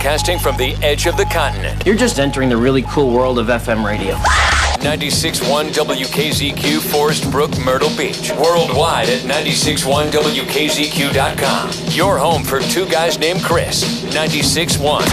broadcasting from the edge of the continent. You're just entering the really cool world of FM radio. 96.1 WKZQ, Forest Brook, Myrtle Beach. Worldwide at 96.1WKZQ.com. Your home for two guys named Chris. 96.1